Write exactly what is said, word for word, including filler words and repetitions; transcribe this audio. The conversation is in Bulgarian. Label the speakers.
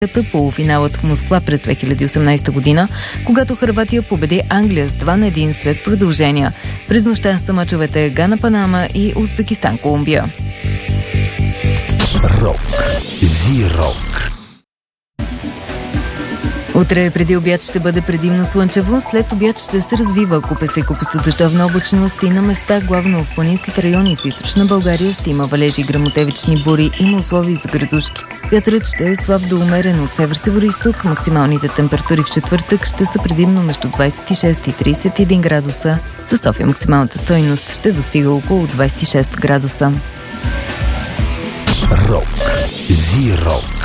Speaker 1: полуфиналът в Москва през две хиляди и осемнадесета година, когато Хърватия победи Англия с два на един след продължения. През нощта са мачовете Гана, Панама и Узбекистан, Колумбия.
Speaker 2: Рок. Зи-рок.
Speaker 1: Утре преди обяд ще бъде предимно слънчево, след обяд ще се развива купеста и купесто-дъждовна облачност и на места, главно в планинските райони в източна България, ще има валежи, гръмотевични бури, има условия за градушки. Вятърът ще е слаб до умерен от север-североизток, максималните температури в четвъртък ще са предимно между двадесет и шест и тридесет и един градуса. Със София максималната стойност ще достига около двадесет и шест градуса.
Speaker 2: Рок. Зи-рок.